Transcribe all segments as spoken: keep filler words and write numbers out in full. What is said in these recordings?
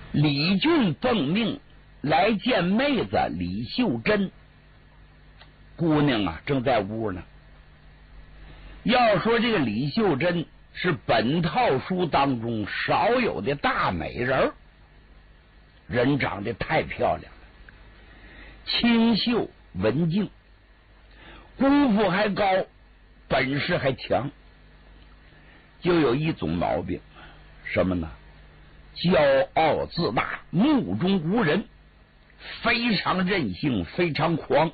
李俊奉命来见妹子李秀珍，姑娘啊正在屋呢。要说这个李秀珍是本套书当中少有的大美人，人长得太漂亮了，清秀文静，功夫还高，本事还强，就有一种毛病，什么呢？骄傲自大，目中无人，非常任性，非常狂。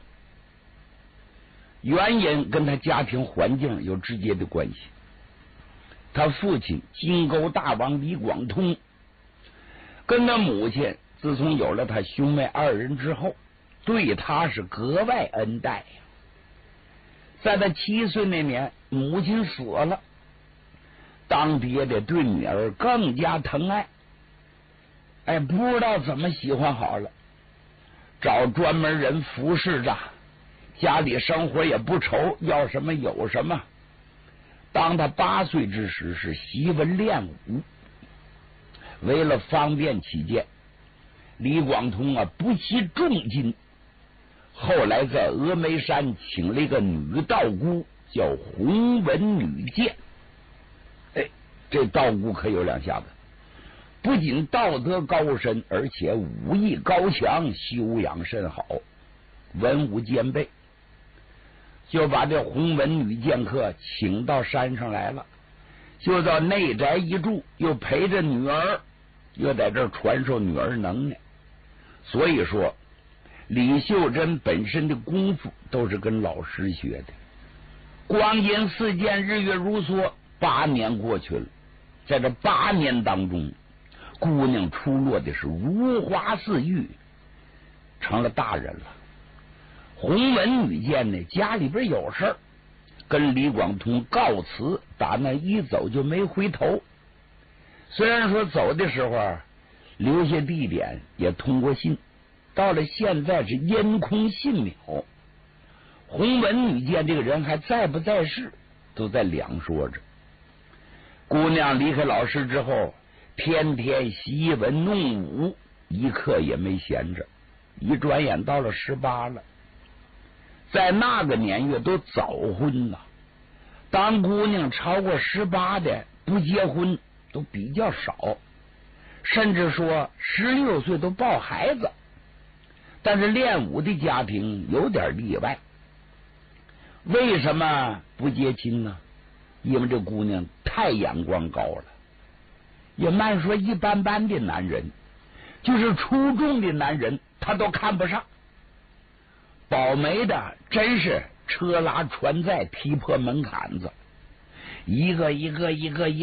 原因跟他家庭环境有直接的关系。他父亲金钩大王李广通跟他母亲自从有了他兄妹二人之后，对他是格外恩待。在他七岁那年，母亲死了，当爹的对女儿更加疼爱。哎，不知道怎么喜欢好了，找专门人服侍着，家里生活也不愁，要什么有什么。当他八岁之时，是习文练武。为了方便起见，李广通啊不惜重金，后来在峨眉山请了一个女道姑，叫洪文女剑。哎，这道姑可有两下子，不仅道德高深，而且武艺高强，修养甚好，文武兼备。就把这洪文女剑客请到山上来了，就到内宅一住，又陪着女儿，又在这儿传授女儿能耐。所以说李秀珍本身的功夫都是跟老师学的。光阴似箭，日月如梭，八年过去了，在这八年当中，姑娘出落的是如花似玉，成了大人了。洪文女见呢，家里边有事儿，跟李广通告辞，打那一走就没回头。虽然说走的时候留下地点，也通过信，到了现在是烟空信渺。洪文女见这个人还在不在世，都在两说着。姑娘离开老师之后，天天习文弄武，一刻也没闲着。一转眼到了十八了。在那个年月都早婚了，当姑娘超过十八的不结婚都比较少，甚至说十六岁都抱孩子。但是练武的家庭有点例外。为什么不结亲呢？因为这姑娘太眼光高了，也慢说一般般的男人，就是出众的男人他都看不上。保媒的真是车拉船载，踢破门槛子，一个一个一个一